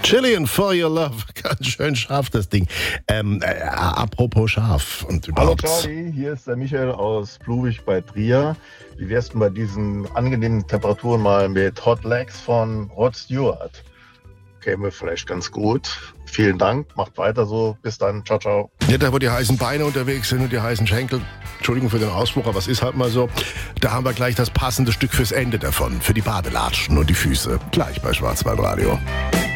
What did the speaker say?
Chilean for your love. Ganz schön scharf, das Ding. Apropos scharf und Hallo überhaupt. Charlie, hier ist der Michael aus Bluwig bei Trier. Wie wär's denn bei diesen angenehmen Temperaturen mal mit Hot Legs von Rod Stewart? Käme vielleicht ganz gut. Vielen Dank, macht weiter so. Bis dann, ciao, ciao. Ja, da wo die heißen Beine unterwegs sind und die heißen Schenkel, Entschuldigung für den Ausspruch, aber es ist halt mal so, da haben wir gleich das passende Stück fürs Ende davon, für die Badelatschen und die Füße, gleich bei Schwarzwaldradio.